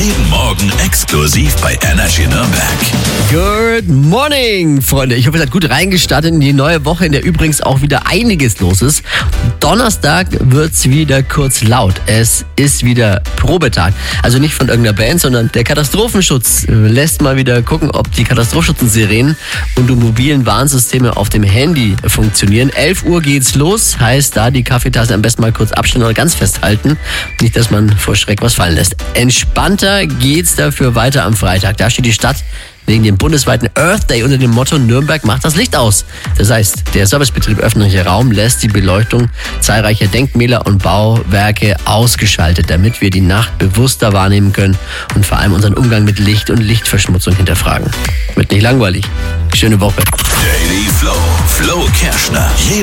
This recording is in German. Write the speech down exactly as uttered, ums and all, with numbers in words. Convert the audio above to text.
Jeden Morgen exklusiv bei Energy Nürnberg. Good morning, Freunde. Ich hoffe, ihr seid gut reingestartet in die neue Woche, in der übrigens auch wieder einiges los ist. Donnerstag wird's wieder kurz laut. Es ist wieder Probetag. Also nicht von irgendeiner Band, sondern der Katastrophenschutz lässt mal wieder gucken, ob die Katastrophenschutzsirenen und die mobilen Warnsysteme auf dem Handy funktionieren. elf Uhr geht's los, heißt da die Kaffeetasse am besten mal kurz abstellen oder ganz festhalten. Nicht, dass man vor Schreck was fallen lässt. Entspannter geht's dafür weiter am Freitag. Da steht die Stadt wegen dem bundesweiten Earth Day unter dem Motto Nürnberg macht das Licht aus. Das heißt, der Servicebetrieb öffentlicher Raum lässt die Beleuchtung zahlreicher Denkmäler und Bauwerke ausgeschaltet, damit wir die Nacht bewusster wahrnehmen können und vor allem unseren Umgang mit Licht und Lichtverschmutzung hinterfragen. Wird nicht langweilig. Schöne Woche. Daily Flow. Flo Kerschner. Jeden